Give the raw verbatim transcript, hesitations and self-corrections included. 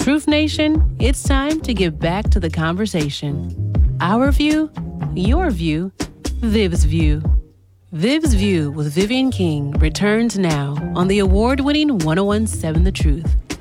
Truth Nation, it's time to get back to the conversation. Our view, your view, Viv's View. Viv's View with Vivian King returns now on the award-winning ten seventeen The Truth.